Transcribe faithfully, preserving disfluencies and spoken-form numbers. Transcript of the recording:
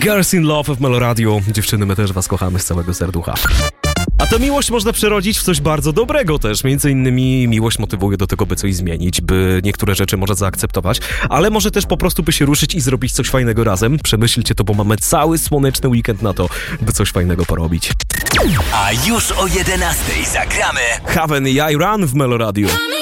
Girls in Love w Meloradiu. Dziewczyny, my też was kochamy z całego serducha. A tę miłość można przerodzić w coś bardzo dobrego też. Między innymi miłość motywuje do tego, by coś zmienić, by niektóre rzeczy może zaakceptować, ale może też po prostu by się ruszyć i zrobić coś fajnego razem. Przemyślcie to, bo mamy cały słoneczny weekend na to, by coś fajnego porobić. A już o jedenastej zagramy Haven i I Run w Meloradiu.